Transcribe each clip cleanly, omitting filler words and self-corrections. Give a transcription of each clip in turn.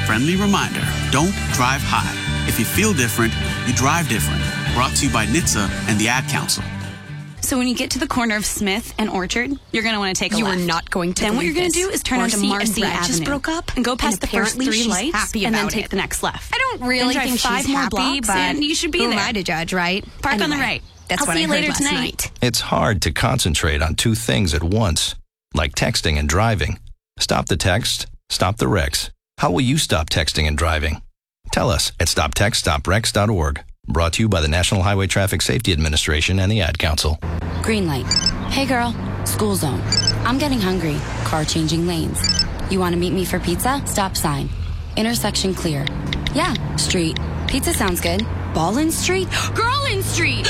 Friendly reminder, don't drive high. If you feel different, you drive different. Brought to you by NHTSA and the Ad Council. So when you get to the corner of Smith and Orchard, you're going to want to take a left. You are not going to. Then what you're going to do is turn onto Marcy Avenue. Just broke up and go past the first 3 lights and then take it. the next left. I don't really then think drive 5 she's more happy, blocks but and you should be who there. am I to judge, right? Park on the right. That's I'll what see I you heard later last tonight. night. It's hard to concentrate on two things at once, like texting and driving. Stop the text, stop the wrecks. How will you stop texting and driving? Tell us at stoptextstopwrecks.org. Brought to you by the National Highway Traffic Safety Administration and the Ad Council. Green light. Hey girl, school zone. I'm getting hungry. Car changing lanes. You want to meet me for pizza? Stop sign. Intersection clear. Yeah, street. Pizza sounds good. Ballin Street? Girlin Street!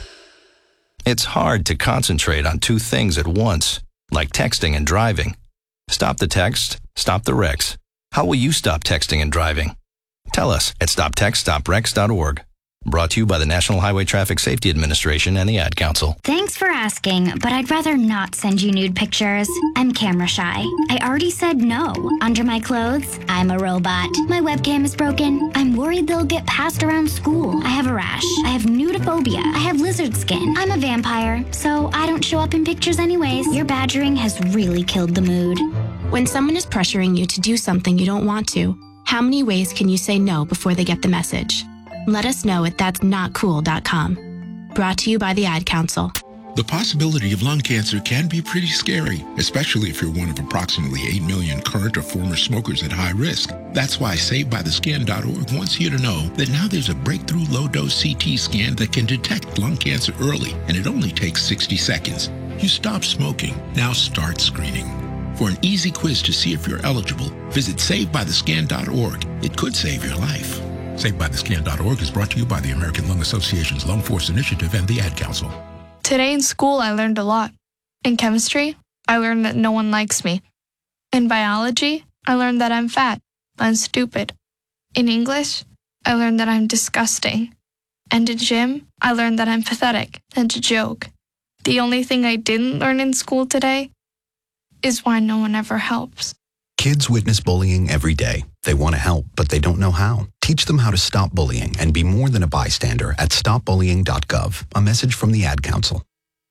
It's hard to concentrate on two things at once, like texting and driving. Stop the text, stop the wrecks. How will you stop texting and driving? Tell us at stoptextstopwrecks.org. Brought to you by the National Highway Traffic Safety Administration and the Ad Council. Thanks for asking, but I'd rather not send you nude pictures. I'm camera shy. I already said no. Under my clothes, I'm a robot. My webcam is broken. I'm worried they'll get passed around school. I have a rash. I have nudophobia. I have lizard skin. I'm a vampire, so I don't show up in pictures anyways. Your badgering has really killed the mood. When someone is pressuring you to do something you don't want to, how many ways can you say no before they get the message? Let us know at that'snotcool.com. Brought to you by the Ad Council. The possibility of lung cancer can be pretty scary, especially if you're one of approximately 8 million current or former smokers at high risk. That's why SaveByTheScan.org wants you to know that now there's a breakthrough low-dose CT scan that can detect lung cancer early, and it only takes 60 seconds. You stop smoking, now start screening. For an easy quiz to see if you're eligible, visit SaveByTheScan.org. It could save your life. SaveByTheScan.org is brought to you by the American Lung Association's Lung Force Initiative and the Ad Council. Today in school, I learned a lot. In chemistry, I learned that no one likes me. In biology, I learned that I'm fat and stupid. In English, I learned that I'm disgusting. And in gym, I learned that I'm pathetic and a joke. The only thing I didn't learn in school today is why no one ever helps. Kids witness bullying every day. They want to help, but they don't know how. Teach them how to stop bullying and be more than a bystander at stopbullying.gov. A message from the Ad Council.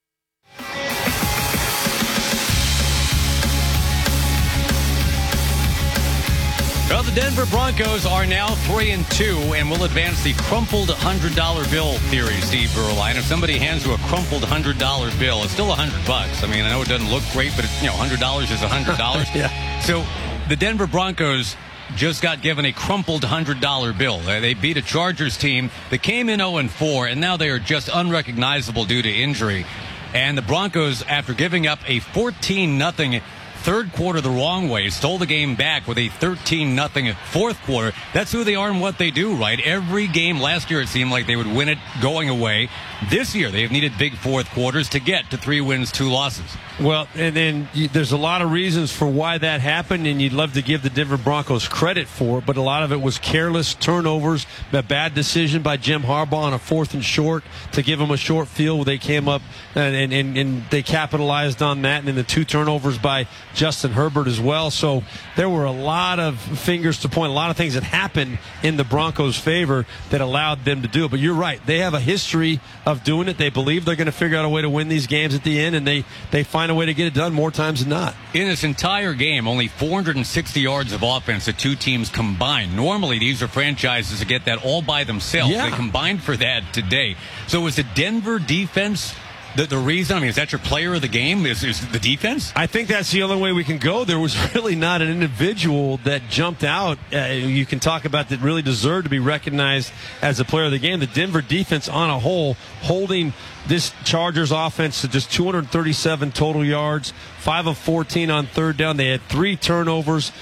Well, the Denver Broncos are now 3-2 and will advance the crumpled $100 bill theory, Steve Berline. If somebody hands you a crumpled $100 bill, it's still $100. I mean, I know it doesn't look great, but $100 is $100. Yeah. So the Denver Broncos just got given a crumpled $100 bill. They beat a Chargers team that came in 0-4, and now they are just unrecognizable due to injury. And the Broncos, after giving up a 14-0 third quarter the wrong way, stole the game back with a 13-0 fourth quarter. That's who they are and what they do, right? Every game last year, it seemed like they would win it going away. This year, they've needed big fourth quarters to get to 3 wins, 2 losses. Well, and then there's a lot of reasons for why that happened, and you'd love to give the Denver Broncos credit for it, but a lot of it was careless turnovers, a bad decision by Jim Harbaugh on a 4th and short to give them a short field where they came up and they capitalized on that, and then the 2 turnovers by Justin Herbert as well. So there were a lot of fingers to point, a lot of things that happened in the Broncos' favor that allowed them to do it. But you're right. They have a history of doing it. They believe they're going to figure out a way to win these games at the end, and they find a way to get it done more times than not. In this entire game, only 460 yards of offense the two teams combined. Normally, these are franchises that get that all by themselves. Yeah. They combined for that today. So is the Denver defense the reason? I mean, is that your player of the game? Is the defense? I think that's the only way we can go. There was really not an individual that jumped out. You can talk about that really deserved to be recognized as a player of the game. The Denver defense on a whole, holding this Chargers offense to just 237 total yards, 5 of 14 on third down. They had 3 turnovers.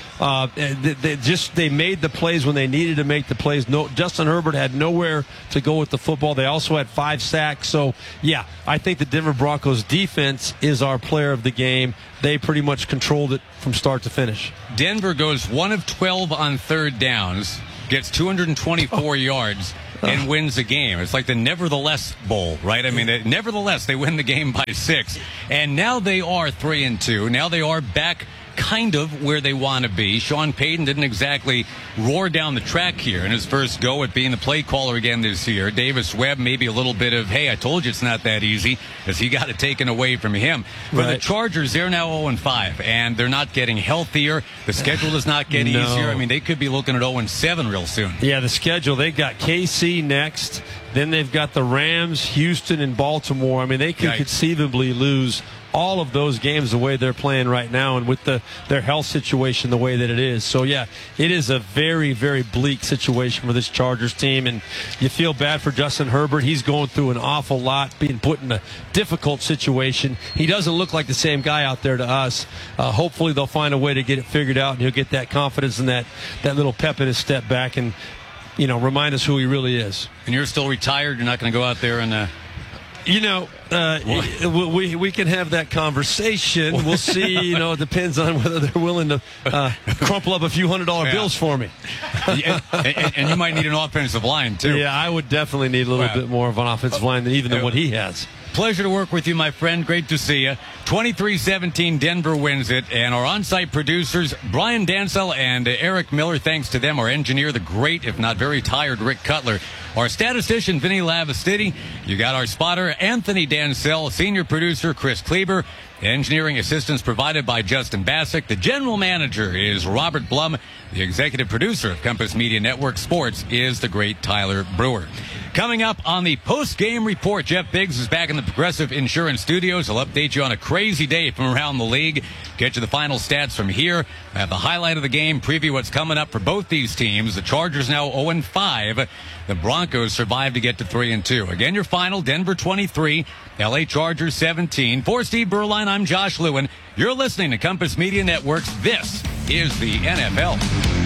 They made the plays when they needed to make the plays. Justin Herbert had nowhere to go with the football. They also had 5 sacks. So, yeah, I think the Denver Broncos defense is our player of the game. They pretty much controlled it from start to finish. Denver goes 1 of 12 on third downs, gets 224 yards, and wins the game. It's like the Nevertheless Bowl, right? I mean, nevertheless, they win the game by 6. And now they are 3-2. Now they are back kind of where they want to be. Sean Payton didn't exactly roar down the track here in his first go at being the play caller again this year. Davis Webb, maybe a little bit of, hey, I told you it's not that easy, as he got it taken away from him. For the Chargers, they're now 0-5, and they're not getting healthier. The schedule does not get easier. I mean, they could be looking at 0-7 real soon. Yeah, the schedule, they got KC next. Then they've got the Rams, Houston, and Baltimore. I mean, they could conceivably lose all of those games the way they're playing right now, and with their health situation the way that it is. So, yeah, it is a very, very bleak situation for this Chargers team, and you feel bad for Justin Herbert. He's going through an awful lot, being put in a difficult situation. He doesn't look like the same guy out there to us. Hopefully they'll find a way to get it figured out, and he'll get that confidence and that little pep in his step back and, remind us who he really is. And you're still retired? You're not going to go out there and... we can have that conversation. We'll see. It depends on whether they're willing to crumple up a few $100 bills for me. and you might need an offensive line, too. Yeah, I would definitely need a little bit more of an offensive line than what he has. Pleasure to work with you, my friend. Great to see you. 23-17, Denver wins it. And our on-site producers, Brian Dansell and Eric Miller, thanks to them. Our engineer, the great, if not very tired, Rick Cutler. Our statistician, Vinny Lavastidi. You got our spotter, Anthony Dansell. Senior producer, Chris Kleber. Engineering assistance provided by Justin Bassick. The general manager is Robert Blum. The executive producer of Compass Media Network Sports is the great Tyler Brewer. Coming up on the post-game report, Jeff Biggs is back in the Progressive Insurance Studios. He'll update you on a crazy day from around the league, get you the final stats from here, have the highlight of the game, preview what's coming up for both these teams. The Chargers now 0-5. The Broncos survived to get to 3-2. Again, your final, Denver 23, LA Chargers 17. For Steve Berline, I'm Josh Lewin. You're listening to Compass Media Networks. This is the NFL.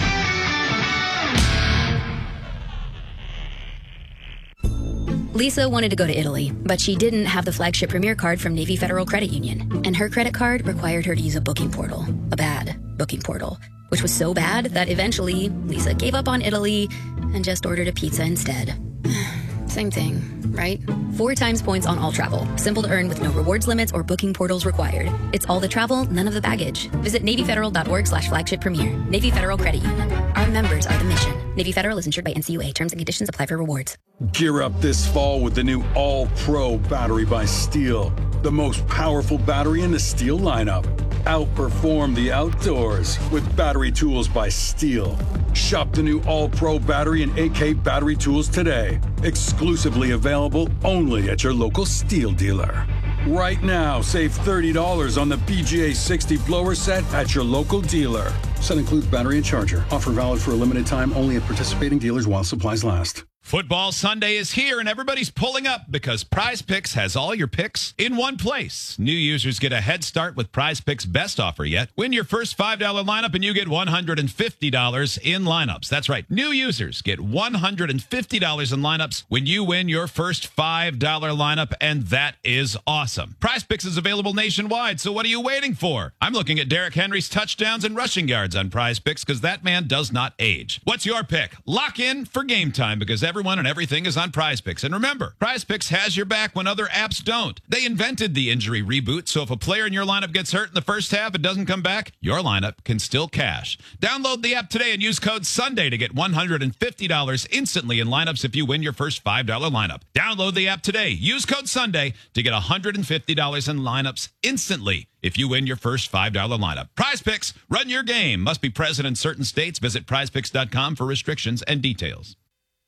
Lisa wanted to go to Italy, but she didn't have the flagship Premier card from Navy Federal Credit Union, and her credit card required her to use a booking portal, a bad booking portal, which was so bad that eventually Lisa gave up on Italy and just ordered a pizza instead. Same thing, right? 4 times points on all travel. Simple to earn with no rewards limits or booking portals required. It's all the travel, none of the baggage. Visit NavyFederal.org/flagship premier. Navy Federal Credit Union. Our members are the mission. Navy Federal is insured by NCUA. Terms and conditions apply for rewards. Gear up this fall with the new All-Pro battery by Steel. The most powerful battery in the Steel lineup. Outperform the outdoors with battery tools by Steel. Shop the new All-Pro battery and AK battery tools today. Exclusively available only at your local Steel dealer. Right now, save $30 on the BGA 60 blower set at your local dealer. Set includes battery and charger. Offer valid for a limited time only at participating dealers while supplies last. Football Sunday is here, and everybody's pulling up because Prize Picks has all your picks in one place. New users get a head start with Prize Picks' best offer yet. Win your first $5 lineup, and you get $150 in lineups. That's right. New users get $150 in lineups when you win your first $5 lineup, and that is awesome. Prize Picks is available nationwide, so what are you waiting for? I'm looking at Derrick Henry's touchdowns and rushing yards on Prize Picks because that man does not age. What's your pick? Lock in for game time because everyone and everything is on Prize Picks. And remember, Prize Picks has your back when other apps don't. They invented the injury reboot, so if a player in your lineup gets hurt in the first half and doesn't come back, your lineup can still cash. Download the app today and use code SUNDAY to get $150 instantly in lineups if you win your first $5 lineup. Download the app today. Use code SUNDAY to get $150 in lineups instantly if you win your first $5 lineup. Prize Picks, run your game. Must be present in certain states. Visit prizepicks.com for restrictions and details.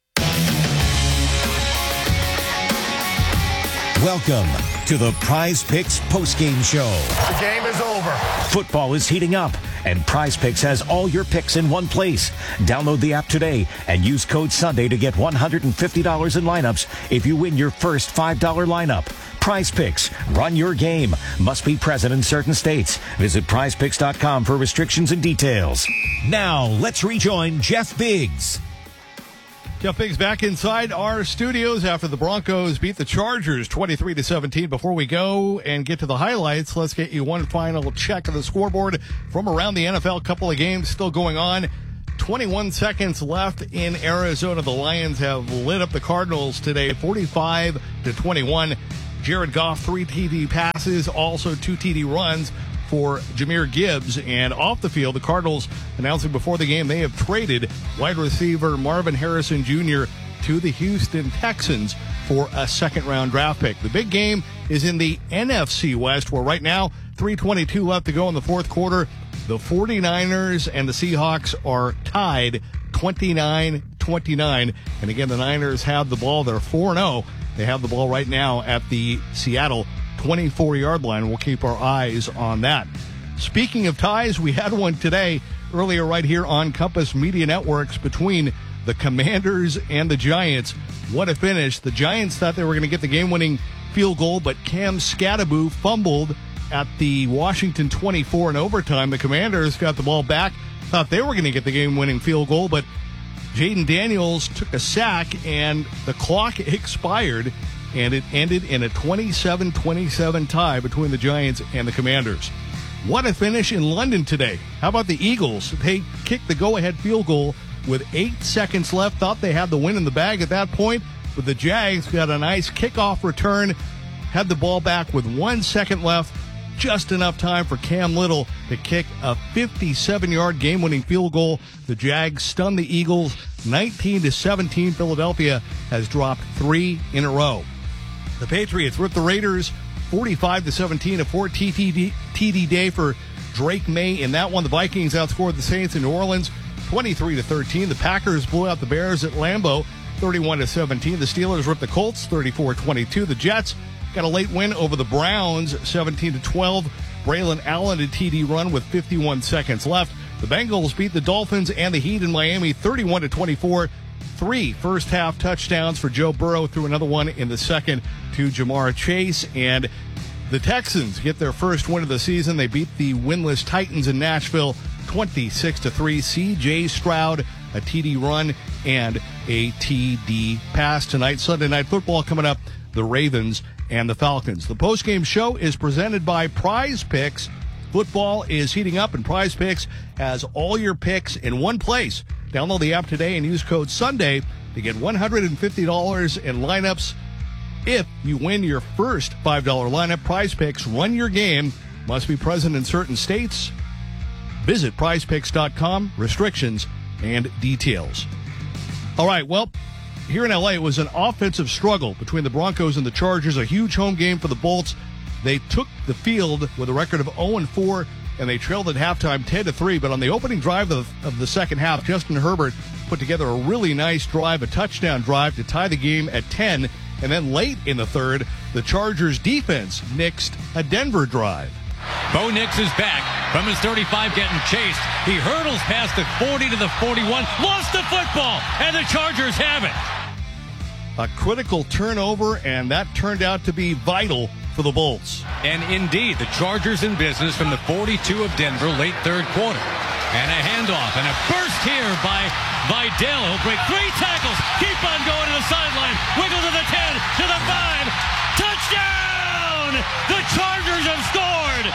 Welcome to the Prize Picks postgame show. The game is over. Football is heating up, and Prize Picks has all your picks in one place. Download the app today and use code SUNDAY to get $150 in lineups if you win your first $5 lineup. Prize Picks, run your game. Must be present in certain states. Visit prizepicks.com for restrictions and details. Now, let's rejoin Jeff Biggs. Jeff Biggs back inside our studios after the Broncos beat the Chargers 23-17. Before we go and get to the highlights, let's get you one final check of the scoreboard from around the NFL. Couple of games still going on. 21 seconds left in Arizona. The Lions have lit up the Cardinals today, 45-21. Jared Goff, 3 TD passes, also 2 TD runs for Jahmyr Gibbs. And off the field, the Cardinals announcing before the game they have traded wide receiver Marvin Harrison Jr. to the Houston Texans for a second-round draft pick. The big game is in the NFC West, where right now, 3:22 left to go in the fourth quarter. The 49ers and the Seahawks are tied 29-29. And again, the Niners have the ball. They're 4-0. They have the ball right now at the Seattle 24-yard line. We'll keep our eyes on that. Speaking of ties, we had one today earlier right here on Compass Media Networks between the Commanders and the Giants. What a finish. The Giants thought they were going to get the game-winning field goal, but Cam Skattebo fumbled at the Washington 24 in overtime. The Commanders got the ball back, thought they were going to get the game-winning field goal, but Jaden Daniels took a sack, and the clock expired, and it ended in a 27-27 tie between the Giants and the Commanders. What a finish in London today. How about the Eagles? They kicked the go-ahead field goal with 8 seconds left. Thought they had the win in the bag at that point, but the Jags got a nice kickoff return, had the ball back with 1 second left, just enough time for Cam Little to kick a 57-yard game-winning field goal. The Jags stunned the Eagles 19-17. Philadelphia has dropped 3 in a row. The Patriots ripped the Raiders 45-17, a 4 TD day for Drake May in that one. The Vikings outscored the Saints in New Orleans 23-13. The Packers blew out the Bears at Lambeau 31-17. The Steelers ripped the Colts 34-22. The Jets got a late win over the Browns 17-12. Braylon Allen a TD run with 51 seconds left. The Bengals beat the Dolphins and the Heat in Miami 31-24. 3 first-half touchdowns for Joe Burrow, threw another one in the second to Jamar Chase. And the Texans get their first win of the season. They beat the winless Titans in Nashville 26-3. C.J. Stroud, a TD run and a TD pass tonight. Sunday Night Football coming up, the Ravens and the Falcons. The postgame show is presented by Prize Picks. Football is heating up, and Prize Picks has all your picks in one place. Download the app today and use code SUNDAY to get $150 in lineups if you win your first $5 lineup. Prize Picks, run your game. Must be present in certain states. Visit prizepicks.com. Restrictions and details. All right, well, here in L.A., it was an offensive struggle between the Broncos and the Chargers, a huge home game for the Bolts. They took the field with a record of 0-4, and they trailed at halftime 10-3. But on the opening drive of the second half, Justin Herbert put together a really nice drive, a touchdown drive to tie the game at 10. And then late in the third, the Chargers defense nixed a Denver drive. Bo Nix is back from his 35 getting chased. He hurdles past the 40 to the 41, lost the football, and the Chargers have it. A critical turnover, and that turned out to be vital for the Bolts. And indeed, the Chargers in business from the 42 of Denver, late third quarter. And a handoff and a burst here by Vidal. He'll break 3 tackles. Keep on going to the sideline. Wiggle to the 10, to the 5. Touchdown! The Chargers have scored!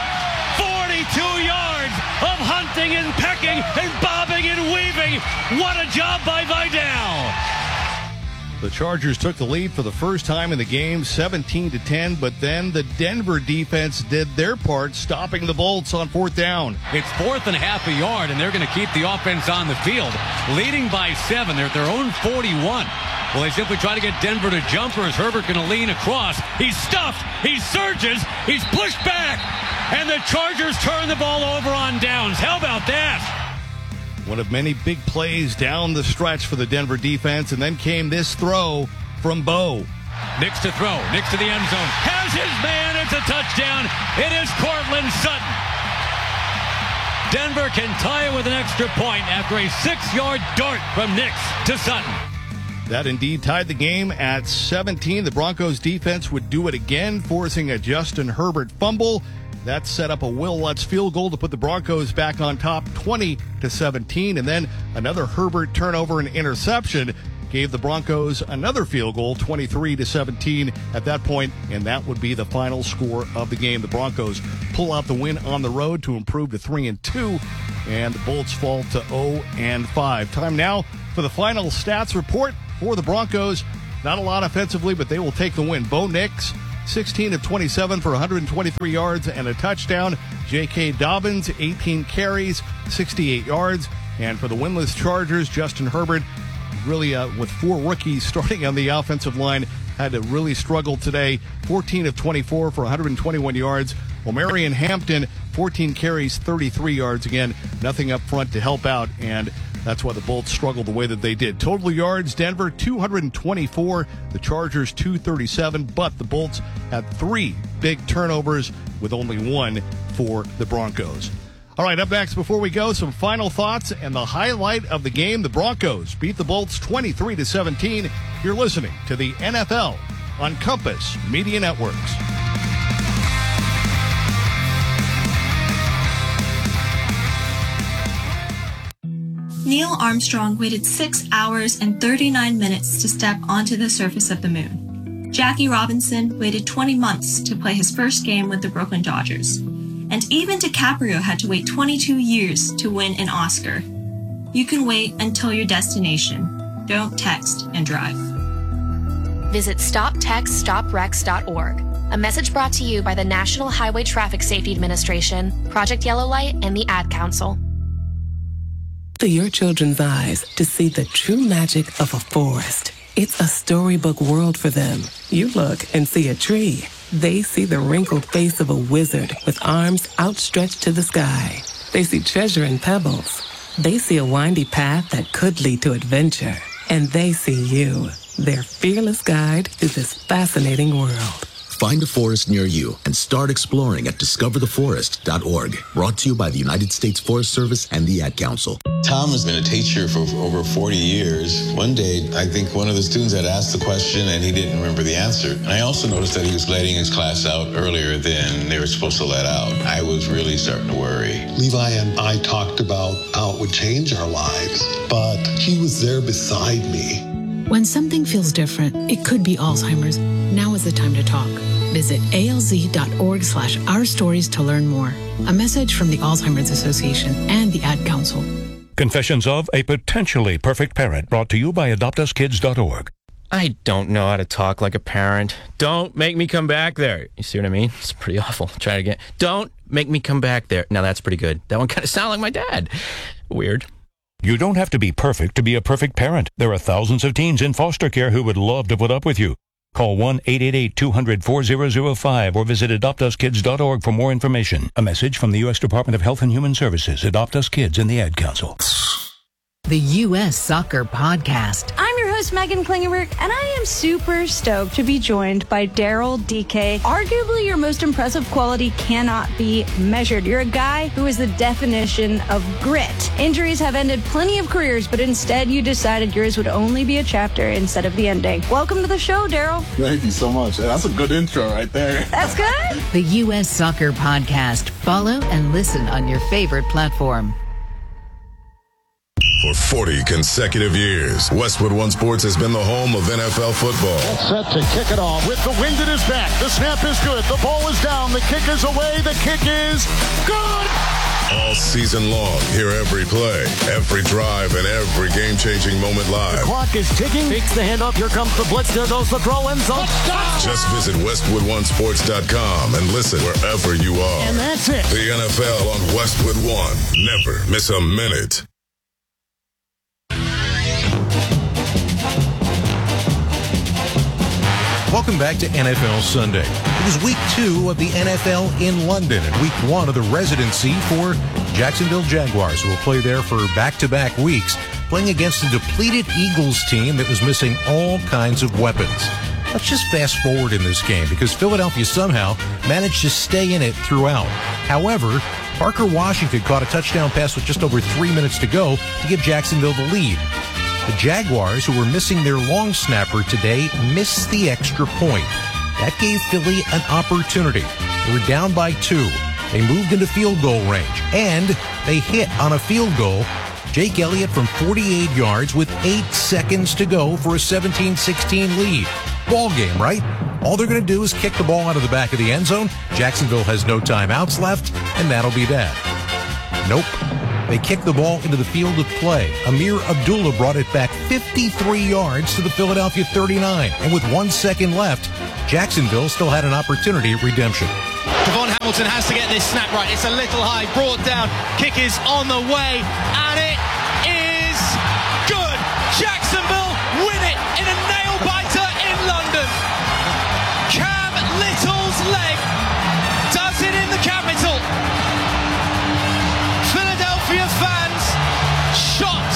42 yards of hunting and pecking and bobbing and weaving. What a job by Vidal! The Chargers took the lead for the first time in the game, 17-10, but then the Denver defense did their part, stopping the Bolts on fourth down. It's 4th and half a yard, and they're going to keep the offense on the field, leading by 7. They're at their own 41. Well, they simply try to get Denver to jump, or is Herbert going to lean across? He's stuffed. He surges. He's pushed back, and the Chargers turn the ball over on downs. How about that? One of many big plays down the stretch for the Denver defense, and then came this throw from Bo. Nix to throw. Nix to the end zone. Has his man. It's a touchdown. It is Courtland Sutton. Denver can tie it with an extra point after a 6-yard dart from Nix to Sutton. That indeed tied the game at 17. The Broncos defense would do it again, forcing a Justin Herbert fumble. That set up a Will Lutz field goal to put the Broncos back on top 20-17. And then another Herbert turnover and interception gave the Broncos another field goal, 23-17 at that point, and that would be the final score of the game. The Broncos pull out the win on the road to improve to 3-2, and the Bolts fall to 0-5. Time now for the final stats report for the Broncos. Not a lot offensively, but they will take the win. Bo Nix, 16 of 27 for 123 yards and a touchdown. J.K. Dobbins, 18 carries, 68 yards. And for the winless Chargers, Justin Herbert, really with 4 rookies starting on the offensive line, had to really struggle today. 14 of 24 for 121 yards. Omarion Hampton, 14 carries, 33 yards. Again, nothing up front to help out, and that's why the Bolts struggled the way that they did. Total yards, Denver 224, the Chargers 237, but the Bolts had 3 big turnovers with only 1 for the Broncos. All right, up next, before we go, some final thoughts and the highlight of the game. The Broncos beat the Bolts 23-17. You're listening to the NFL on Compass Media Networks. Neil Armstrong waited 6 hours and 39 minutes to step onto the surface of the moon. Jackie Robinson waited 20 months to play his first game with the Brooklyn Dodgers. And even DiCaprio had to wait 22 years to win an Oscar. You can wait until your destination. Don't text and drive. Visit StopTextStopWrecks.org. A message brought to you by the National Highway Traffic Safety Administration, Project Yellow Light, and the Ad Council. To your children's eyes to see the true magic of a forest. It's a storybook world for them. You look and see a tree. They see the wrinkled face of a wizard with arms outstretched to the sky. They see treasure in pebbles. They see a windy path that could lead to adventure. And they see you, their fearless guide through this fascinating world. Find a forest near you and start exploring at discovertheforest.org. Brought to you by the United States Forest Service and the Ad Council. Tom has been a teacher for over 40 years. One day, I think one of the students had asked the question and he didn't remember the answer. And I also noticed that he was letting his class out earlier than they were supposed to let out. I was really starting to worry. Levi and I talked about how it would change our lives, but he was there beside me. When something feels different, it could be Alzheimer's. Now is the time to talk. Visit alz.org/ourstories to learn more. A message from the Alzheimer's Association and the Ad Council. Confessions of a Potentially Perfect Parent, brought to you by AdoptUsKids.org. I don't know how to talk like a parent. Don't make me come back there. You see what I mean? It's pretty awful. Try it again. Don't make me come back there. Now that's pretty good. That one kind of sounded like my dad. Weird. You don't have to be perfect to be a perfect parent. There are thousands of teens in foster care who would love to put up with you. Call 1-888-200-4005 or visit AdoptUsKids.org for more information. A message from the U.S. Department of Health and Human Services, Adopt Us Kids, and the Ad Council. The U.S. Soccer Podcast. I'm your host, Megan Klingenberg, and I am super stoked to be joined by Daryl Dike. Arguably, your most impressive quality cannot be measured. You're a guy who is the definition of grit. Injuries have ended plenty of careers, but instead you decided yours would only be a chapter instead of the ending. Welcome to the show, Daryl. Thank you so much. That's a good intro right there. That's good. The U.S. Soccer Podcast. Follow and listen on your favorite platform. For 40 consecutive years, Westwood One Sports has been the home of NFL football. Set to kick it off with the wind at his back. The snap is good. The ball is down. The kick is away. The kick is good. All season long, hear every play, every drive, and every game-changing moment live. The clock is ticking. Takes the handoff. Here comes the blitz. There goes the throw in zone. Just visit WestwoodOneSports.com and listen wherever you are. And that's it. The NFL on Westwood One. Never miss a minute. Welcome back to NFL Sunday. It was week 2 of the NFL in London and week 1 of the residency for Jacksonville Jaguars, who will play there for back-to-back weeks, playing against a depleted Eagles team that was missing all kinds of weapons. Let's just fast forward in this game because Philadelphia somehow managed to stay in it throughout. However, Parker Washington caught a touchdown pass with just over 3 minutes to go to give Jacksonville the lead. The Jaguars, who were missing their long snapper today, missed the extra point. That gave Philly an opportunity. They were down by 2. They moved into field goal range, and they hit on a field goal. Jake Elliott from 48 yards with 8 seconds to go for a 17-16 lead. Ball game, right? All they're going to do is kick the ball out of the back of the end zone. Jacksonville has no timeouts left, and that'll be that. Nope. They kicked the ball into the field of play. Amir Abdullah brought it back 53 yards to the Philadelphia 39. And with 1 second left, Jacksonville still had an opportunity at redemption. Devon Hamilton has to get this snap right. It's a little high, brought down. Kick is on the way, and it is good. Jacksonville win it in a nail-biter in London. Cam Little's leg does it in the capital. Philadelphia fans shocked.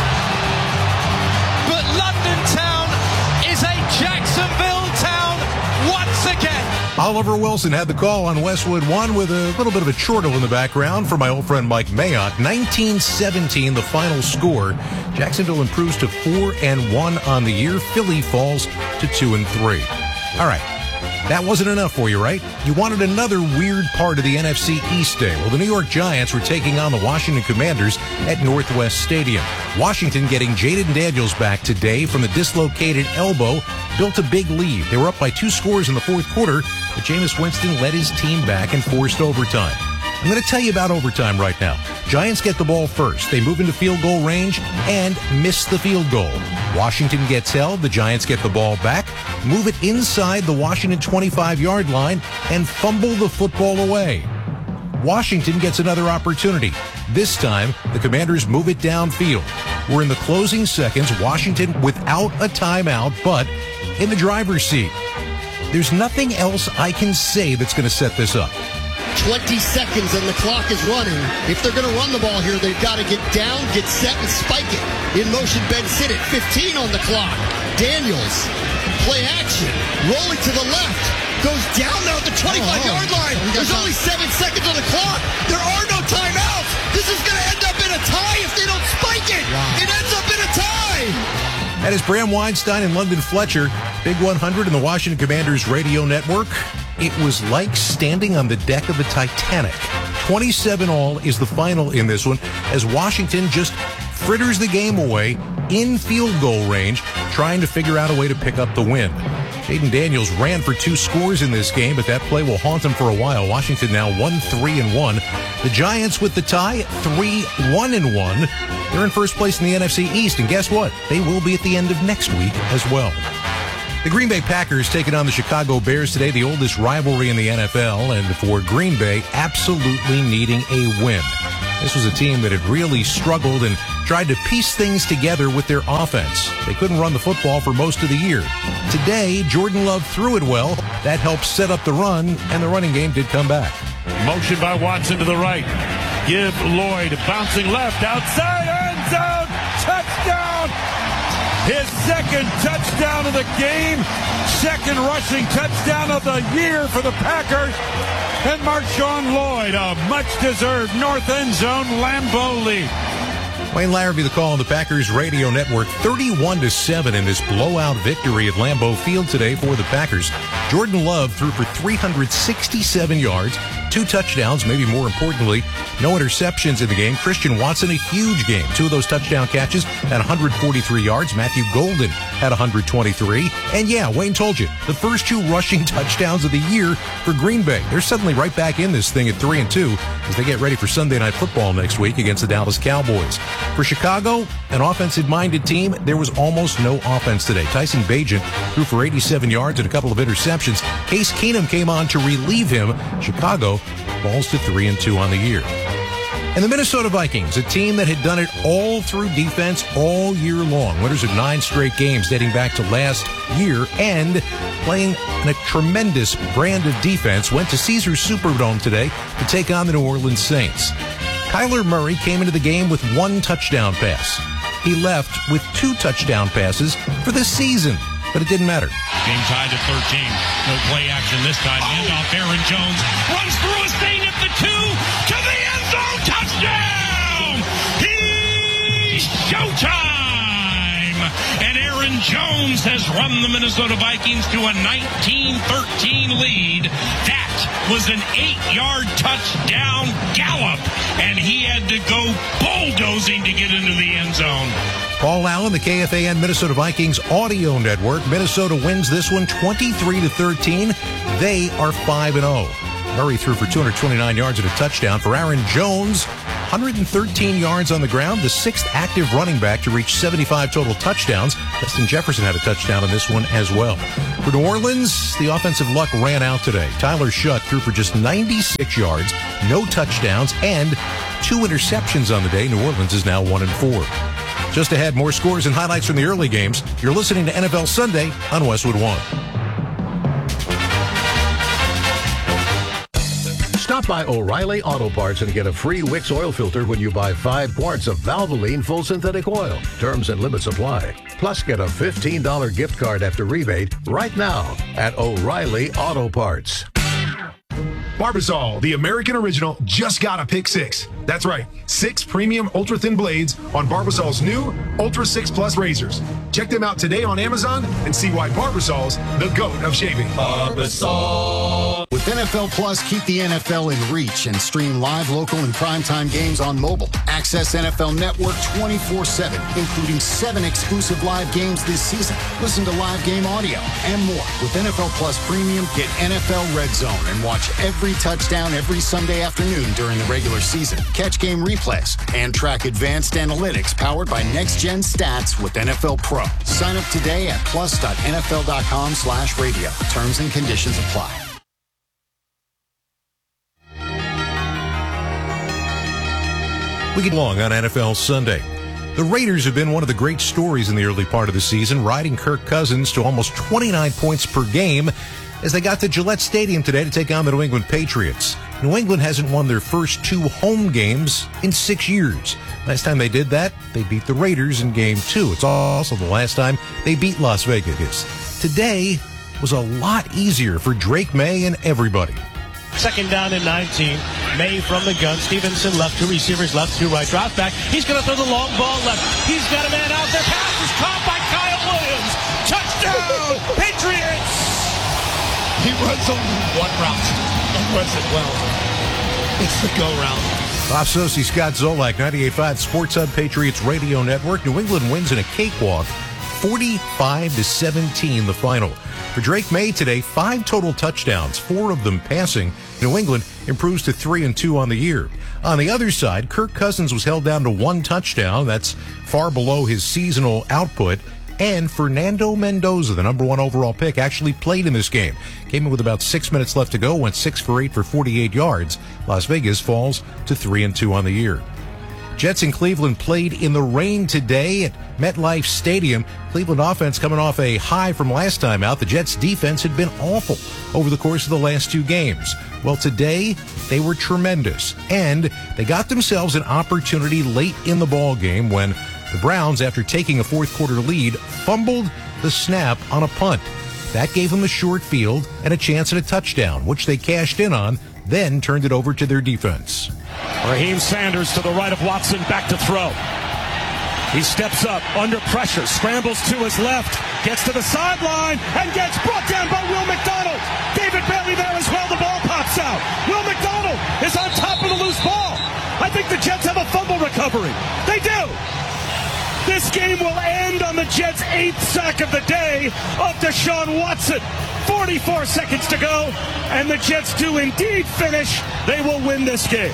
But London town is a Jacksonville town once again. Oliver Wilson had the call on Westwood One with a little bit of a chortle in the background for my old friend Mike Mayock. 19-17, the final score. Jacksonville improves to 4-1 on the year. Philly falls to 2-3. All right. That wasn't enough for you, right? You wanted another weird part of the NFC East day. Well, the New York Giants were taking on the Washington Commanders at Northwest Stadium. Washington getting Jaden Daniels back today from the dislocated elbow built a big lead. They were up by 2 scores in the fourth quarter, but Jameis Winston led his team back and forced overtime. I'm going to tell you about overtime right now. Giants get the ball first. They move into field goal range and miss the field goal. Washington gets held. The Giants get the ball back, move it inside the Washington 25-yard line, and fumble the football away. Washington gets another opportunity. This time, the Commanders move it downfield. We're in the closing seconds. Washington without a timeout, but in the driver's seat. There's nothing else I can say that's going to set this up. 20 seconds and the clock is running. If they're going to run the ball here, they've got to get down, get set, and spike it. In motion, Ben Sinnott, 15 on the clock. Daniels, play action, rolling to the left, goes down now at the 25-yard line. There's only 7 seconds on the clock. There are no timeouts. This is going to end up in a tie if they don't spike it. It ends up in a tie. That is Bram Weinstein and London Fletcher. Big 100 in the Washington Commanders radio network. It was like standing on the deck of the Titanic. 27-all is the final in this one as Washington just fritters the game away in field goal range, trying to figure out a way to pick up the win. Jaden Daniels ran for 2 scores in this game, but that play will haunt him for a while. Washington now 1-3-1. The Giants with the tie, 3-1-1. They're in first place in the NFC East, and guess what? They will be at the end of next week as well. The Green Bay Packers taking on the Chicago Bears today, the oldest rivalry in the NFL, and for Green Bay, absolutely needing a win. This was a team that had really struggled and tried to piece things together with their offense. They couldn't run the football for most of the year. Today, Jordan Love threw it well. That helped set up the run, and the running game did come back. Motion by Watson to the right. Give Lloyd bouncing left outside end zone. Touchdown! His second touchdown of the game. Second rushing touchdown of the year for the Packers. And Marshawn Lloyd, a much-deserved north end zone Lambeau lead. Wayne Larrabee, the call on the Packers radio network, 31-7 in this blowout victory at Lambeau Field today for the Packers. Jordan Love threw for 367 yards, 2 touchdowns, maybe more importantly, no interceptions in the game. Christian Watson, a huge game. 2 of those touchdown catches at 143 yards. Matthew Golden had 123. And yeah, Wayne told you, the first 2 rushing touchdowns of the year for Green Bay. They're suddenly right back in this thing at 3-2 as they get ready for Sunday Night Football next week against the Dallas Cowboys. For Chicago, an offensive-minded team, there was almost no offense today. Tyson Bagent threw for 87 yards and a couple of interceptions. Case Keenum came on to relieve him. Chicago falls to 3-2 on the year. And the Minnesota Vikings, a team that had done it all through defense all year long. Winners of 9 straight games dating back to last year and playing a tremendous brand of defense, went to Caesars Superdome today to take on the New Orleans Saints. Kyler Murray came into the game with 1 touchdown pass. He left with 2 touchdown passes for the season, but it didn't matter. Game tied at 13. No play action this time. Handoff. Aaron Jones runs through his thing at the 2 to the end zone. Touchdown! He's showtime! And Aaron Jones has run the Minnesota Vikings to a 19-13 lead. That was an 8-yard touchdown gallop, and he had to go bulldozing to get into the end zone. Paul Allen, the KFAN Minnesota Vikings audio network. Minnesota wins this one 23-13. They are 5-0. Murray threw for 229 yards and a touchdown. For Aaron Jones, 113 yards on the ground, the 6th active running back to reach 75 total touchdowns. Justin Jefferson had a touchdown in this one as well. For New Orleans, the offensive luck ran out today. Tyler Shutt threw for just 96 yards, no touchdowns, and 2 interceptions on the day. New Orleans is now 1-4. Just ahead, more scores and highlights from the early games. You're listening to NFL Sunday on Westwood One. Stop by O'Reilly Auto Parts and get a free Wix oil filter when you buy 5 quarts of Valvoline full synthetic oil. Terms and limits apply. Plus, get a $15 gift card after rebate right now at O'Reilly Auto Parts. Barbasol, the American original, just got a pick 6. That's right, 6 premium ultra-thin blades on Barbasol's new Ultra 6 Plus razors. Check them out today on Amazon and see why Barbasol's the GOAT of shaving. Barbasol. With NFL Plus, keep the NFL in reach and stream live, local, and primetime games on mobile. Access NFL Network 24/7, including 7 exclusive live games this season. Listen to live game audio and more. With NFL Plus Premium, get NFL Red Zone and watch every touchdown every Sunday afternoon during the regular season. Catch game replays and track advanced analytics powered by Next Gen Stats with NFL Pro. Sign up today at plus.nfl.com/radio. Terms and conditions apply. We get along on NFL Sunday. The Raiders have been one of the great stories in the early part of the season, riding Kirk Cousins to almost 29 points per game as they got to Gillette Stadium today to take on the New England Patriots. New England hasn't won their first 2 home games in 6 years. Last time they did that, they beat the Raiders in Game 2. It's also the last time they beat Las Vegas. Today was a lot easier for Drake May and everybody. 2nd down and 19. May from the gun. Stevenson left, 2 receivers left, 2 right. Drop back. He's going to throw the long ball left. He's got a man out there. Pass is caught by Kyle Williams. Touchdown, Patriots! He runs only one route and runs it well. It's the go route. Bob Socci, Scott Zolak, 98.5 Sports Hub Patriots Radio Network. New England wins in a cakewalk, 45-17 the final. For Drake May today, 5 total touchdowns, 4 of them passing. New England improves to 3-2 on the year. On the other side, Kirk Cousins was held down to 1 touchdown. That's far below his seasonal output. And Fernando Mendoza, the number 1 overall pick, actually played in this game. Came in with about 6 minutes left to go, went 6 for 8 for 48 yards. Las Vegas falls to 3-2 on the year. Jets in Cleveland played in the rain today at MetLife Stadium. Cleveland offense coming off a high from last time out. The Jets defense had been awful over the course of the last 2 games. Well, today they were tremendous, and they got themselves an opportunity late in the ball game when the Browns, after taking a 4th quarter lead, fumbled the snap on a punt. That gave them a short field and a chance at a touchdown, which they cashed in on, then turned it over to their defense. Raheem Sanders to the right of Watson, back to throw. He steps up, under pressure, scrambles to his left, gets to the sideline, and gets brought down by Will McDonald. David Bailey there as well, the ball pops out. Will McDonald is on top of the loose ball. I think the Jets have a fumble recovery. They do. This game will end on the Jets' 8th sack of the day of Deshaun Watson. 44 seconds to go, and the Jets do indeed finish. They will win this game.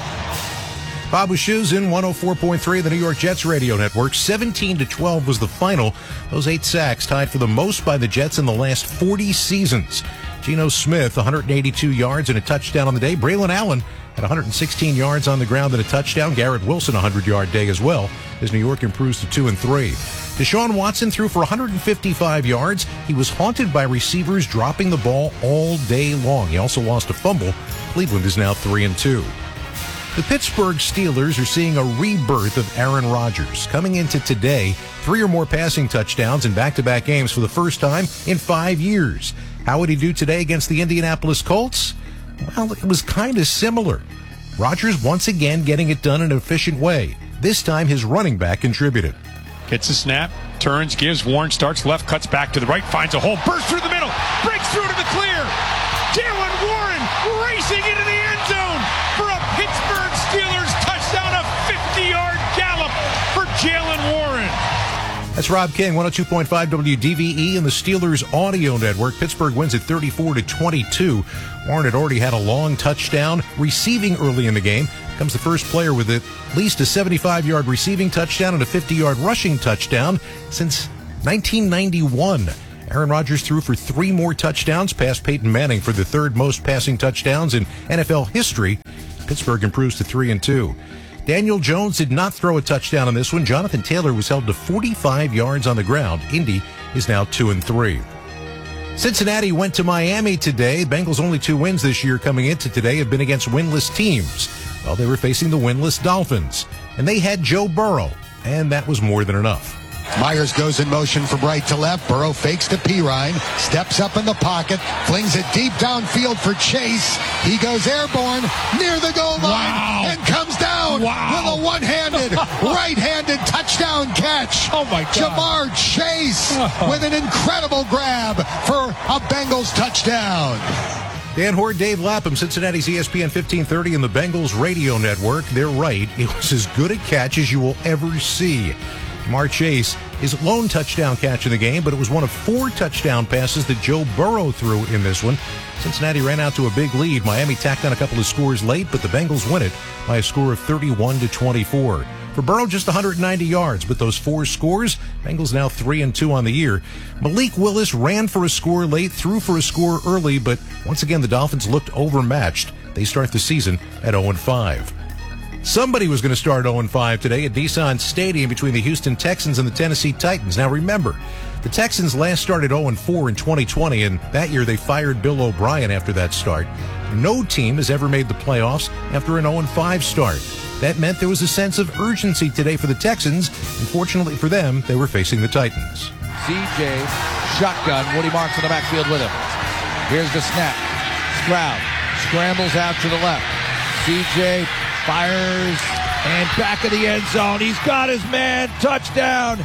Bob Wischusen, 104.3 of the New York Jets radio network. 17-12 was the final. Those 8 sacks tied for the most by the Jets in the last 40 seasons. Geno Smith, 182 yards and a touchdown on the day. Braylon Allen had 116 yards on the ground and a touchdown. Garrett Wilson, a 100-yard day as well, as New York improves to 2-3. Deshaun Watson threw for 155 yards. He was haunted by receivers dropping the ball all day long. He also lost a fumble. Cleveland is now 3-2. The Pittsburgh Steelers are seeing a rebirth of Aaron Rodgers. Coming into today, 3 or more passing touchdowns in back-to-back games for the first time in 5 years. How would he do today against the Indianapolis Colts? Well, it was kind of similar. Rodgers once again getting it done in an efficient way. This time, his running back contributed. Gets a snap, turns, gives, Warren starts left, cuts back to the right, finds a hole, bursts through the middle, breaks through to the clear. Jaylen Warren racing into the end zone for a Pittsburgh Steelers touchdown, a 50-yard gallop for Jaylen Warren. That's Rob King, 102.5 WDVE and the Steelers audio network. Pittsburgh wins at 34-22. Warren had already had a long touchdown receiving early in the game. becomes the first player with at least a 75-yard receiving touchdown and a 50-yard rushing touchdown since 1991. Aaron Rodgers threw for 3 more touchdowns, past Peyton Manning for the 3rd most passing touchdowns in NFL history. Pittsburgh improves to 3-2. Daniel Jones did not throw a touchdown on this one. Jonathan Taylor was held to 45 yards on the ground. Indy is now 2-3. Cincinnati went to Miami today. Bengals' only 2 wins this year coming into today have been against winless teams. Well, they were facing the winless Dolphins, and they had Joe Burrow, and that was more than enough. Myers goes in motion from right to left. Burrow fakes to Pirine, steps up in the pocket, flings it deep downfield for Chase. He goes airborne near the goal line and comes down with a one-handed, right-handed touchdown catch. Oh, my God. Jamar Chase with an incredible grab for a Bengals touchdown. Dan Hoard, Dave Lapham, Cincinnati's ESPN 1530 and the Bengals radio network. They're right. It was as good a catch as you will ever see. Jamar Chase, his lone touchdown catch in the game, but it was one of 4 touchdown passes that Joe Burrow threw in this one. Cincinnati ran out to a big lead. Miami tacked on a couple of scores late, but the Bengals win it by a score of 31-24. For Burrow, just 190 yards, but those 4 scores, Bengals now 3-2 on the year. Malik Willis ran for a score late, threw for a score early, but once again, the Dolphins looked overmatched. They start the season at 0-5. Somebody was going to start 0-5 today at Nissan Stadium between the Houston Texans and the Tennessee Titans. Now remember, the Texans last started 0-4 in 2020, and that year they fired Bill O'Brien after that start. No team has ever made the playoffs after an 0-5 start. That meant there was a sense of urgency today for the Texans. Unfortunately for them, they were facing the Titans. CJ, shotgun. Woody Marks in the backfield with him. Here's the snap. Stroud scrambles out to the left. CJ fires, and back of the end zone. He's got his man. Touchdown.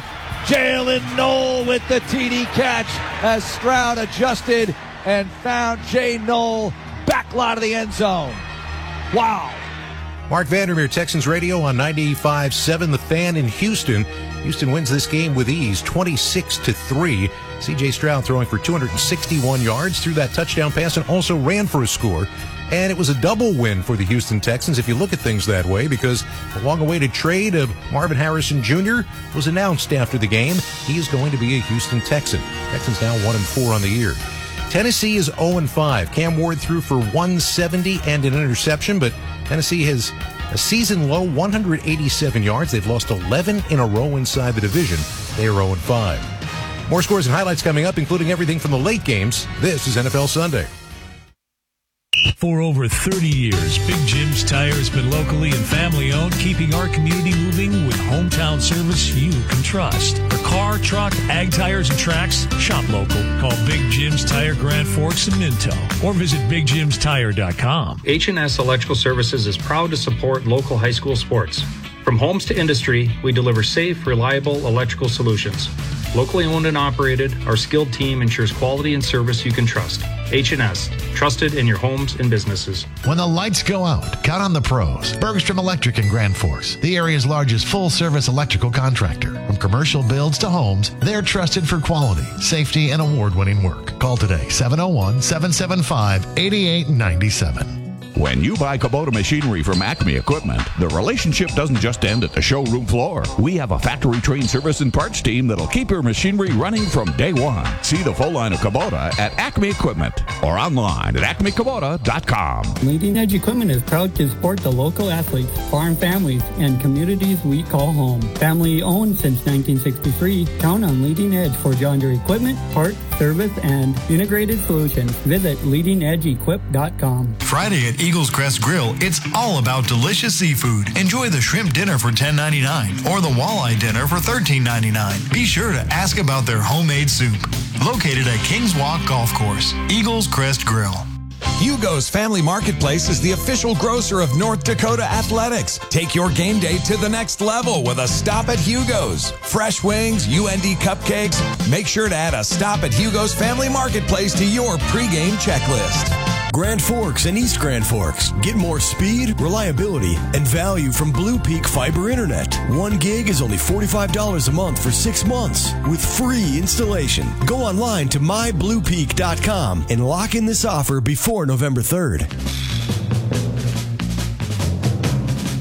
Jalen Knoll with the TD catch as Stroud adjusted and found Jay Knoll back lot of the end zone. Wow. Mark Vandermeer, Texans Radio on 95.7 The Fan in Houston. Houston wins this game with ease, 26-3. C.J. Stroud throwing for 261 yards, threw that touchdown pass, and also ran for a score. And it was a double win for the Houston Texans, if you look at things that way, because the long-awaited trade of Marvin Harrison Jr. was announced after the game. He is going to be a Houston Texan. Texans now 1-4 on the year. Tennessee is 0-5. Cam Ward threw for 170 and an interception, but Tennessee has a season-low 187 yards. They've lost 11 in a row inside the division. They are 0-5. More scores and highlights coming up, including everything from the late games. This is NFL Sunday. For over 30 years, Big Jim's Tire has been locally and family-owned, keeping our community moving with hometown service you can trust. For car, truck, ag tires, and tracks, shop local. Call Big Jim's Tire, Grand Forks, and Minto, or visit BigJimsTire.com. H&S Electrical Services is proud to support local high school sports. From homes to industry, we deliver safe, reliable electrical solutions. Locally owned and operated, our skilled team ensures quality and service you can trust. H&S, trusted in your homes and businesses. When the lights go out, count on the pros. Bergstrom Electric in Grand Forks, the area's largest full-service electrical contractor. From commercial builds to homes, they're trusted for quality, safety, and award-winning work. Call today, 701-775-8897. When you buy Kubota machinery from Acme Equipment, the relationship doesn't just end at the showroom floor. We have a factory-trained service and parts team that'll keep your machinery running from day one. See the full line of Kubota at Acme Equipment or online at acmekubota.com. Leading Edge Equipment is proud to support the local athletes, farm families, and communities we call home. Family owned since 1963, count on Leading Edge for John Deere equipment, parts, service, and integrated solutions. Visit leadingedgeequip.com. Friday at Eagles Crest Grill, it's all about delicious seafood. Enjoy the shrimp dinner for $10.99 or the walleye dinner for $13.99. Be sure to ask about their homemade soup. Located at Kings Walk Golf Course, Eagles Crest Grill. Hugo's Family Marketplace is the official grocer of North Dakota Athletics. Take your game day to the next level with a stop at Hugo's. Fresh wings, UND cupcakes. Make sure to add a stop at Hugo's Family Marketplace to your pregame checklist. Grand Forks and East Grand Forks. Get more speed, reliability, and value from Blue Peak Fiber Internet. 1 gig is only $45 a month for 6 months with free installation. Go online to mybluepeak.com and lock in this offer before November 3rd.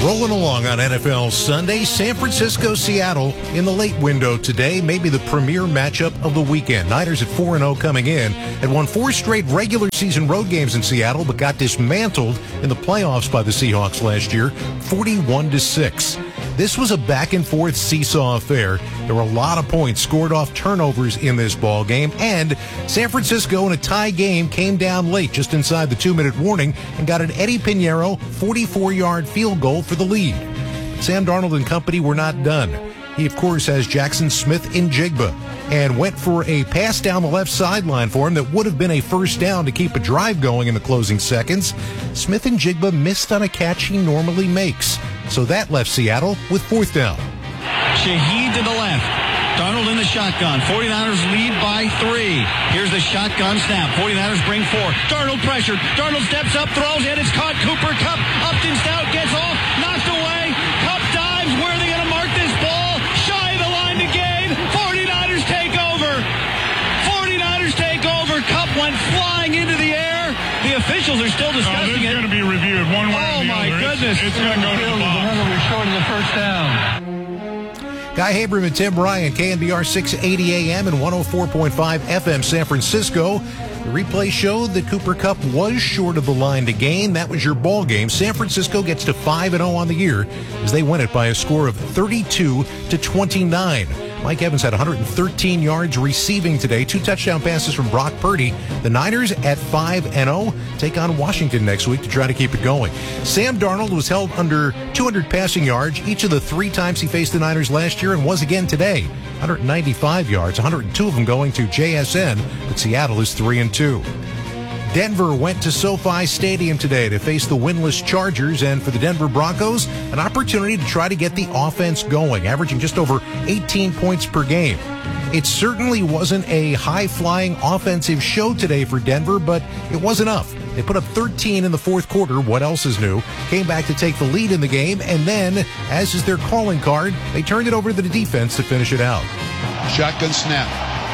Rolling along on NFL Sunday, San Francisco, Seattle in the late window today, maybe the premier matchup of the weekend. Niners at 4-0 coming in, had won 4 straight regular season road games in Seattle, but got dismantled in the playoffs by the Seahawks last year, 41-6. This was a back-and-forth seesaw affair. There were a lot of points scored off turnovers in this ball game, and San Francisco in a tie game came down late, just inside the 2-minute warning, and got an Eddie Pinheiro 44-yard field goal for the lead. Sam Darnold and company were not done. He, of course, has Jackson Smith-Njigba and went for a pass down the left sideline for him that would have been a first down to keep a drive going in the closing seconds. Smith-Njigba missed on a catch he normally makes. So that left Seattle with 4th down. Shaheed to the left. Darnold in the shotgun. 49ers lead by 3. Here's the shotgun snap. 49ers bring 4. Darnold pressured. Darnold steps up, throws in. It's caught. Cooper Kupp. Upton Stout gets off. Knocked away. Kupp dives. Where are they going to mark this ball? Shy of the line to gain. 49ers take over. 49ers take over. Kupp went flying into the air. The officials are still discussing it. It's going to be reviewed one way or the other. Oh, my goodness. It's going to go to the box. Another short of the first down. Guy Haberman and Tim Bryant, KNBR 680 AM and 104.5 FM San Francisco. The replay showed that Cooper Kupp was short of the line to gain. That was your ball game. San Francisco gets to 5-0 on the year as they win it by a score of 32-29. Mike Evans had 113 yards receiving today, 2 touchdown passes from Brock Purdy. The Niners at 5-0 take on Washington next week to try to keep it going. Sam Darnold was held under 200 passing yards each of the 3 times he faced the Niners last year and was again today. 195 yards, 102 of them going to JSN, but Seattle is 3-2. Denver went to SoFi Stadium today to face the winless Chargers, and for the Denver Broncos, an opportunity to try to get the offense going, averaging just over 18 points per game. It certainly wasn't a high-flying offensive show today for Denver, but it was enough. They put up 13 in the 4th quarter. What else is new? Came back to take the lead in the game, and then, as is their calling card, they turned it over to the defense to finish it out. Shotgun snap.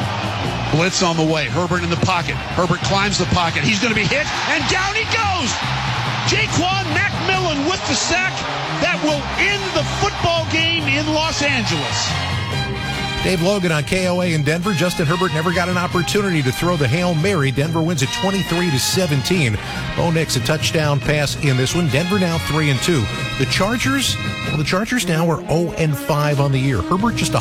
Blitz on the way. Herbert in the pocket. Herbert climbs the pocket. He's going to be hit, and down he goes. Jaquan McMillan with the sack. That will end the football game in Los Angeles. Dave Logan on KOA in Denver. Justin Herbert never got an opportunity to throw the Hail Mary. Denver wins at 23-17. Bo Nix a touchdown pass in this one. Denver now 3-2. The Chargers now are 0-5 on the year. Herbert just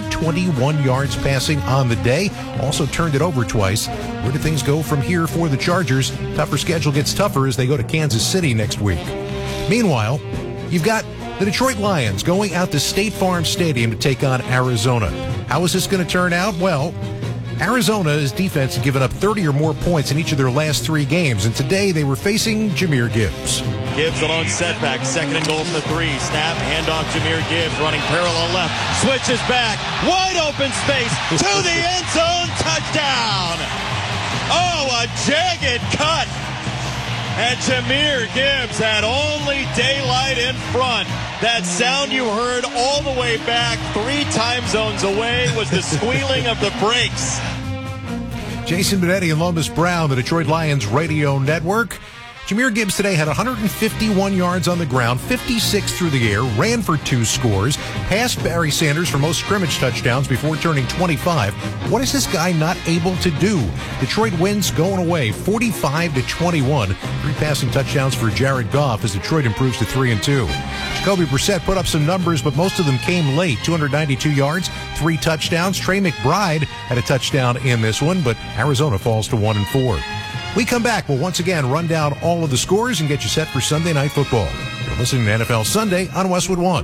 121 yards passing on the day. Also turned it over twice. Where do things go from here for the Chargers? Tougher schedule gets tougher as they go to Kansas City next week. Meanwhile, you've got the Detroit Lions going out to State Farm Stadium to take on Arizona. How is this going to turn out? Well, Arizona's defense had given up 30 or more points in each of their last 3 games, and today they were facing Jahmyr Gibbs. Gibbs alone setback, 2nd and goal from the 3. Snap, handoff, Jahmyr Gibbs running parallel left, switches back, wide open space to the end zone, touchdown! Oh, a jagged cut! And Jahmyr Gibbs had only daylight in front. That sound you heard all the way back 3 time zones away was the squealing of the brakes. Jason Benetti and Lomas Brown, the Detroit Lions radio network. Jahmyr Gibbs today had 151 yards on the ground, 56 through the air, ran for 2 scores, passed Barry Sanders for most scrimmage touchdowns before turning 25. What is this guy not able to do? Detroit wins going away 45-21. 3 passing touchdowns for Jared Goff as Detroit improves to 3-2. Jacoby Brissett put up some numbers, but most of them came late. 292 yards, 3 touchdowns. Trey McBride had a touchdown in this one, but Arizona falls to 1-4. We come back, we'll once again run down all of the scores and get you set for Sunday Night Football. You're listening to NFL Sunday on Westwood One.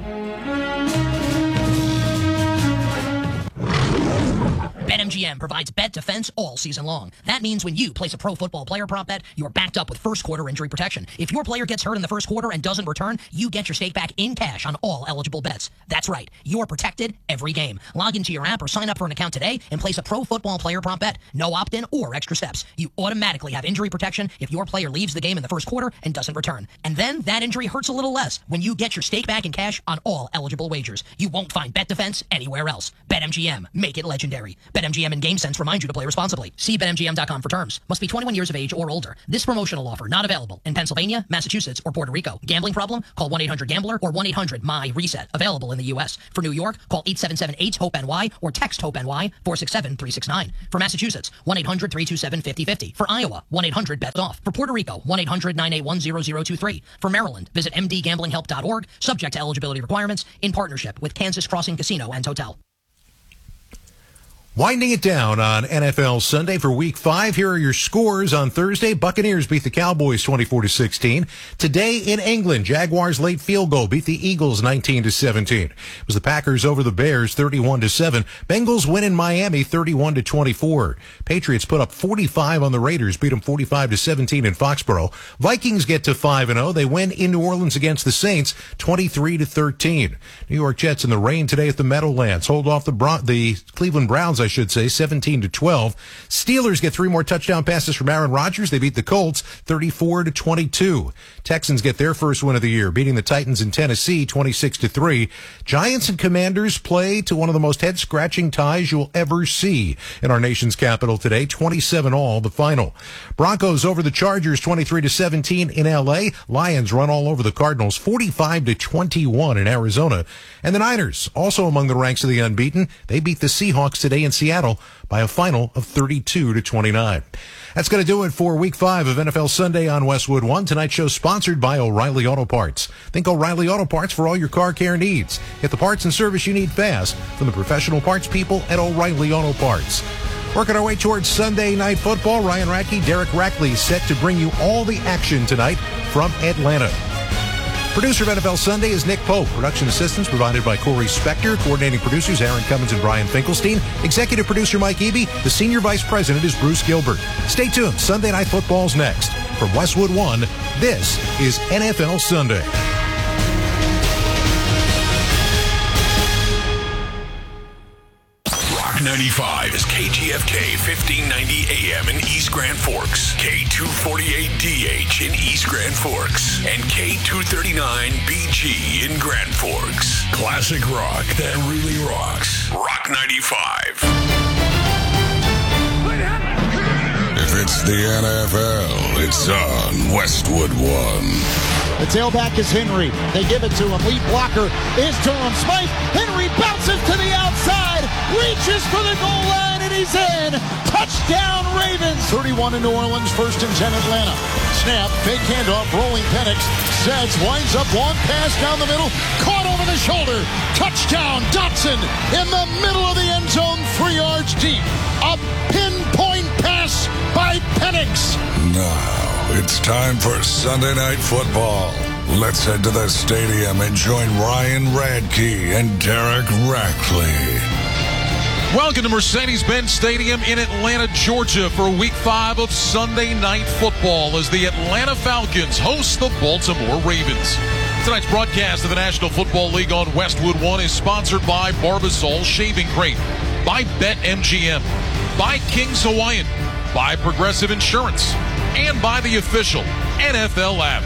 BetMGM provides bet defense all season long. That means when you place a pro football player prop bet, you're backed up with first quarter injury protection. If your player gets hurt in the first quarter and doesn't return, you get your stake back in cash on all eligible bets. That's right. You're protected every game. Log into your app or sign up for an account today and place a pro football player prop bet. No opt-in or extra steps. You automatically have injury protection if your player leaves the game in the first quarter and doesn't return. And then that injury hurts a little less when you get your stake back in cash on all eligible wagers. You won't find bet defense anywhere else. BetMGM. Make it legendary. Bet BetMGM and GameSense remind you to play responsibly. See BetMGM.com for terms. Must be 21 years of age or older. This promotional offer not available in Pennsylvania, Massachusetts, or Puerto Rico. Gambling problem? Call 1-800-GAMBLER or 1-800-MY-RESET. Available in the U.S. For New York, call 877-8-HOPE-NY or text HOPE-NY 467-369. For Massachusetts, 1-800-327-5050. For Iowa, 1-800-BETS-OFF. For Puerto Rico, 1-800-981-0023. For Maryland, visit mdgamblinghelp.org. Subject to eligibility requirements. In partnership with Kansas Crossing Casino and Hotel. Winding it down on NFL Sunday for Week 5. Here are your scores on Thursday. Buccaneers beat the Cowboys 24-16. Today in England, Jaguars late field goal beat the Eagles 19-17. It was the Packers over the Bears 31-7. Bengals win in Miami 31-24. Patriots put up 45 on the Raiders, beat them 45-17 in Foxborough. Vikings get to 5-0. They win in New Orleans against the Saints 23-13. New York Jets in the rain today at the Meadowlands hold off the Cleveland Browns, I should say, 17-12. Steelers get 3 more touchdown passes from Aaron Rodgers. They beat the Colts 34-22. Texans get their first win of the year, beating the Titans in Tennessee 26-3. Giants and Commanders play to one of the most head-scratching ties you'll ever see in our nation's capital today. 27-all, the final. Broncos over the Chargers 23-17 in L.A. Lions run all over the Cardinals 45-21 in Arizona. And the Niners, also among the ranks of the unbeaten, they beat the Seahawks today in Seattle by a final of 32-29. That's going to do it for Week 5 of NFL Sunday on Westwood One. Tonight's show sponsored by O'Reilly Auto Parts. Think O'Reilly Auto Parts for all your car care needs. Get the parts and service you need fast from the professional parts people at O'Reilly Auto Parts. Working our way towards Sunday Night Football, Ryan Radke, Derek Rackley set to bring you all the action tonight from Atlanta. Producer of NFL Sunday is Nick Pope. Production assistance provided by Corey Spector. Coordinating producers Aaron Cummins and Brian Finkelstein. Executive producer Mike Eby. The senior vice president is Bruce Gilbert. Stay tuned. Sunday Night Football's next. From Westwood One, this is NFL Sunday. Rock 95 is KGFK 1590 AM in East Grand Forks, K248DH in East Grand Forks, and K239BG in Grand Forks. Classic rock that really rocks. Rock 95. If it's the NFL, it's on Westwood One. The tailback is Henry. They give it to him. Lead blocker is Durham Smythe. Henry bounces to the outside, reaches for the goal line, and he's in. Touchdown Ravens. 31 in New Orleans, 1st and 10 Atlanta. Snap, fake handoff, rolling Penix. Sets, winds up, long pass down the middle, caught over the shoulder. Touchdown Dotson in the middle of the end zone, 3 yards deep. A pinpoint pass by Penix. Now it's time for Sunday Night Football. Let's head to the stadium and join Ryan Radke and Derek Rackley. Welcome to Mercedes-Benz Stadium in Atlanta, Georgia for Week 5 of Sunday Night Football as the Atlanta Falcons host the Baltimore Ravens. Tonight's broadcast of the National Football League on Westwood One is sponsored by Barbasol Shaving Cream, by BetMGM, by King's Hawaiian, by Progressive Insurance, and by the official NFL app.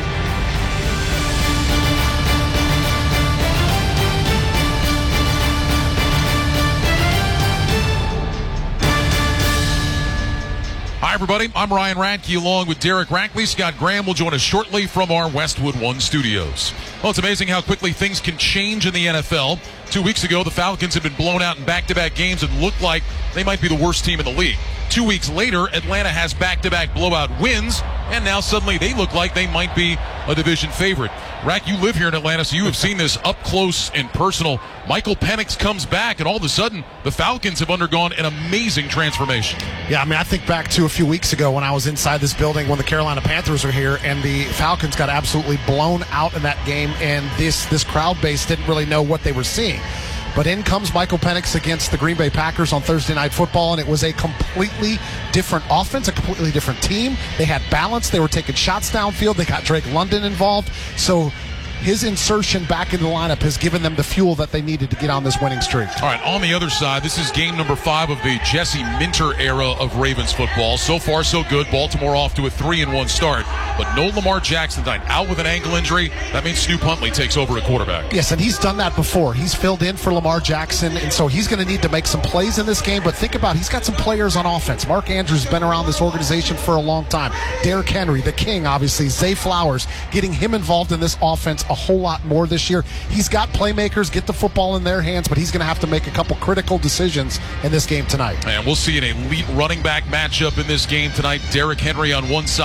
Hi, everybody. I'm Ryan Radke along with Derek Rackley. Scott Graham will join us shortly from our Westwood One studios. Well, it's amazing how quickly things can change in the NFL. 2 weeks ago, the Falcons had been blown out in back-to-back games and looked like they might be the worst team in the league. 2 weeks later, Atlanta has back-to-back blowout wins, and now suddenly they look like they might be a division favorite. Rack, you live here in Atlanta, so you have seen this up close and personal. Michael Penix comes back, and all of a sudden, the Falcons have undergone an amazing transformation. Yeah, I mean, I think back to a few weeks ago when I was inside this building when the Carolina Panthers were here, and the Falcons got absolutely blown out in that game, and this crowd base didn't really know what they were seeing. But in comes Michael Penix against the Green Bay Packers on Thursday Night Football, and it was a completely different offense, a completely different team. They had balance. They were taking shots downfield. They got Drake London involved. So his insertion back into the lineup has given them the fuel that they needed to get on this winning streak. All right, on the other side, this is game number 5 of the Jesse Minter era of Ravens football. So far, so good. Baltimore off to a 3-1 start, but no Lamar Jackson tonight. Out with an ankle injury. That means Snoop Huntley takes over at quarterback. Yes, and he's done that before. He's filled in for Lamar Jackson, and so he's going to need to make some plays in this game. But think about it, he's got some players on offense. Mark Andrews has been around this organization for a long time. Derrick Henry, the king, obviously. Zay Flowers, getting him involved in this offense a whole lot more this year. He's got playmakers, get the football in their hands, but he's going to have to make a couple critical decisions in this game tonight. And we'll see an elite running back matchup in this game tonight. Derrick Henry on one side.